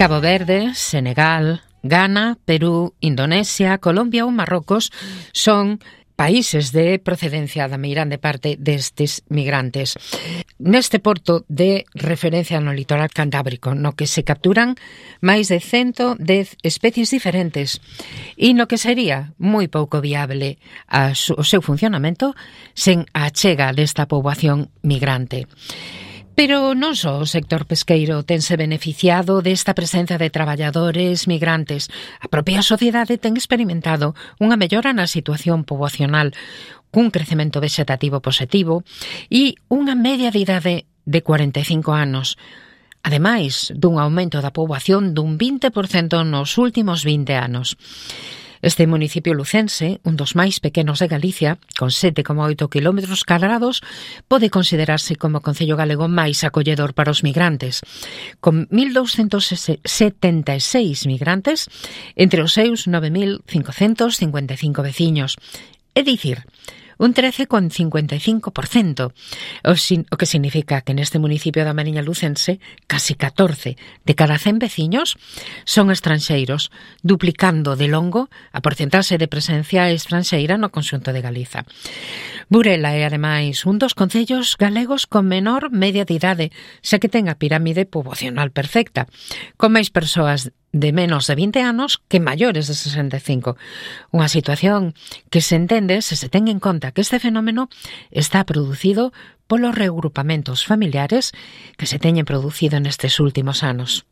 Cabo Verde, Senegal, Ghana, Perú, Indonesia, Colombia ou Marrocos son países de procedencia da meirande parte destes migrantes. Neste porto de referencia no litoral cantábrico, no que se capturan máis de 110 especies diferentes e no que sería moi pouco viable o seu funcionamento sen a achega desta poboación migrante. Pero non só o sector pesqueiro tense beneficiado desta presenza de traballadores migrantes. A propia sociedade ten experimentado unha mellora na situación poboacional, cun crecemento vexetativo positivo e unha media de idade de 45 anos. Ademais dun aumento da poboación dun 20% nos últimos 20 anos. Este municipio lucense, un dos máis pequenos de Galicia, con 7,8 km², pode considerarse como o concello galego máis acolledor para os migrantes, con 1.276 migrantes entre os seus 9.555 veciños. É dicir, un 13,55%, o que significa que neste municipio da Mariña lucense casi 14 de cada 100 veciños son estranxeiros, duplicando de longo a porcentaxe de presencia estranxeira no conxunto de Galiza. Burela é, ademais, un dos concellos galegos con menor media de idade, xa que ten a pirámide poboacional perfecta, con máis persoas de menos de 20 anos que maiores de 65. Unha situación que se entende se se ten en conta que este fenómeno está producido polos reagrupamentos familiares que se teñen producido nestes últimos anos.